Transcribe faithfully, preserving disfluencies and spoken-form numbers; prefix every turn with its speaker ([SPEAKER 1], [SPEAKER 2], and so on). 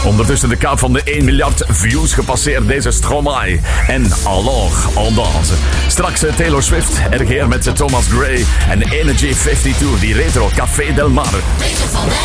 [SPEAKER 1] Ondertussen de kaap van de één miljard views gepasseerd, deze Stromae. En Alors on danse. Straks Taylor Swift, R G R met Thomas Gray en Energy vijfentwintig, die retro Café Del Mar.